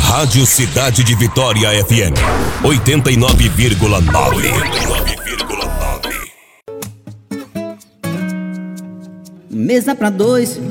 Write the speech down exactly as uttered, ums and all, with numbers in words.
Rádio Cidade de Vitória F M oitenta e nove vírgula nove. Mesa pra dois.